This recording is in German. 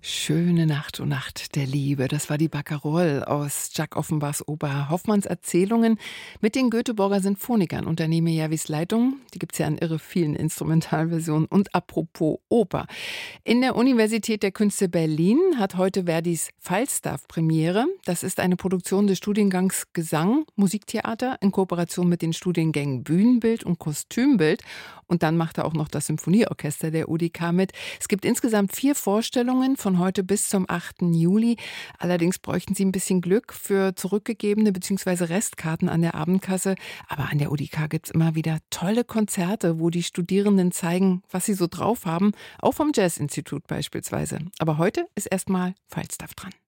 Schöne Nacht, o Nacht der Liebe. Das war die Barcarolle aus Jacques Offenbachs Oper Hoffmanns Erzählungen mit den Göteborger Sinfonikern und der Neme Järvis Leitung. Die gibt's ja in irre vielen Instrumentalversionen. Und apropos Oper. In der Universität der Künste Berlin hat heute Verdis Falstaff Premiere. Das ist eine Produktion des Studiengangs Gesang, Musiktheater in Kooperation mit den Studiengängen Bühnenbild und Kostümbild. Und dann macht er auch noch das Symphonieorchester der UDK mit. Es gibt insgesamt 4 Vorstellungen von heute bis zum 8. Juli. Allerdings bräuchten Sie ein bisschen Glück für zurückgegebene bzw. Restkarten an der Abendkasse. Aber an der UDK gibt es immer wieder tolle Konzerte, wo die Studierenden zeigen, was sie so drauf haben. Auch vom Jazzinstitut beispielsweise. Aber heute ist erstmal Falstaff dran.